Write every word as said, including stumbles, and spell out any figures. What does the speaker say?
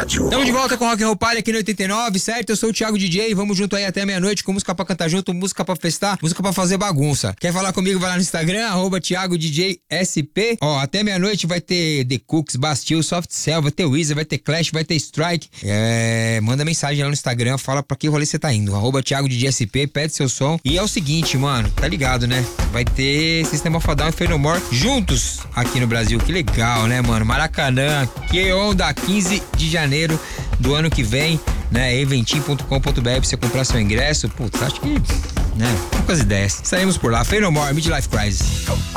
rádio. Estamos de volta com Rock and Roll Party aqui no oitenta e nove, certo? Eu sou o Thiago D J, vamos junto aí até meia-noite com música pra cantar junto, música pra festar, música pra fazer bagunça. Quer falar comigo? Vai lá no Instagram, arroba Thiago D J S P. Ó, até meia-noite vai ter The Cooks, Bastille, Soft Cell, vai ter Weezer, vai ter Clash, vai ter Strike. É, manda mensagem lá no Instagram, fala pra que rolê você tá indo. Arroba Thiago D J S P, pede seu som. E é o seguinte, mano, tá ligado, né? Vai ter System of a Down e Faith No More juntos aqui no Brasil. Que legal, né, mano? Maracanã, que onda, quinze de janeiro do ano que vem, né? eventim ponto com ponto b r pra você comprar seu ingresso. Putz, acho que, né? Poucas ideias. Saímos por lá. Faith No More, Midlife Crisis.